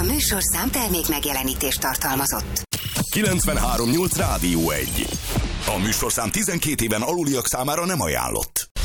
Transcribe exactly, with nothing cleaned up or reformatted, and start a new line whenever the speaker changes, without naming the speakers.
műsorszám termék megjelenítést tartalmazott.
kilencvenhárom nyolc Rádió egy. A műsorszám tizenkét éven aluliak számára nem ajánlott.